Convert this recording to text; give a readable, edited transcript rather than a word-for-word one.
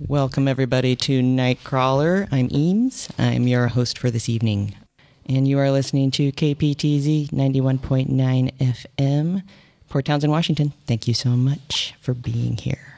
Welcome, everybody, to Nightcrawler. I'm Eames. I'm your host for this evening. And you are listening to KPTZ 91.9 FM, Port Townsend, Washington. Thank you so much for being here.